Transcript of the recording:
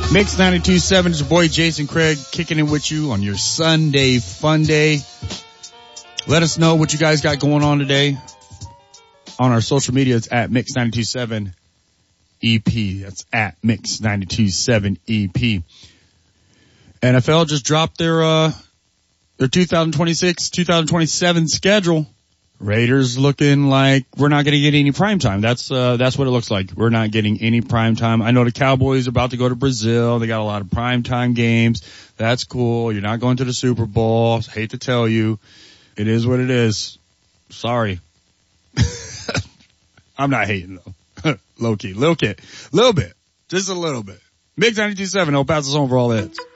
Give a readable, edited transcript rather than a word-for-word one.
Mix 92.7 is your boy Jason Craig kicking it with you on your Sunday fun day. Let us know what you guys got going on today on our social media. It's at Mix 92.7 EP. That's at Mix 92.7 EP. NFL just dropped their 2026-2027 schedule. Raiders looking like we're not going to get any prime time. That's what it looks like. We're not getting any prime time. I know the Cowboys are about to go to Brazil. They got a lot of prime time games. That's cool. You're not going to the Super Bowl. I hate to tell you. It is what it is. Sorry. I'm not hating though. Low key. Little bit. Just a little bit. Mix 92.7. El Paso's home for all hits.